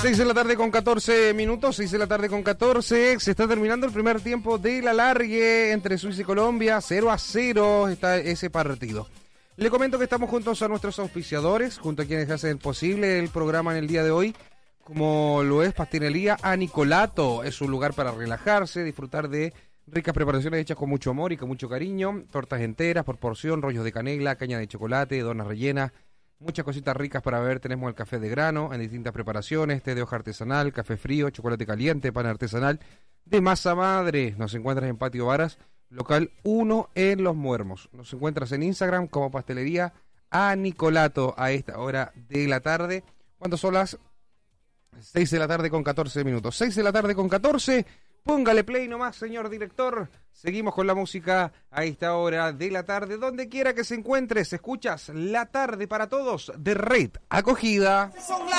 6 de la tarde con 14 minutos, 6 de la tarde con 14. Se está terminando el primer tiempo de la alargue entre Suiza y Colombia. 0-0 está ese partido. Le comento que estamos juntos a nuestros auspiciadores, junto a quienes hacen posible el programa en el día de hoy, como lo es Pastelería Anicolato. Es un lugar para relajarse, disfrutar de ricas preparaciones hechas con mucho amor y con mucho cariño. Tortas enteras por porción, rollos de canela, caña de chocolate, donas rellenas. Muchas cositas ricas para beber. Tenemos el café de grano en distintas preparaciones, té de hoja artesanal, café frío, chocolate caliente, pan artesanal de masa madre. Nos encuentras en Patio Varas, local 1 en Los Muermos. Nos encuentras en Instagram como Pastelería Anicolato a esta hora de la tarde, cuando son las 6 de la tarde con 14 minutos. 6 de la tarde con 14. Póngale play nomás, señor director. Seguimos con la música a esta hora de la tarde. Donde quiera que se encuentres, escuchas La Tarde para Todos de Red Acogida.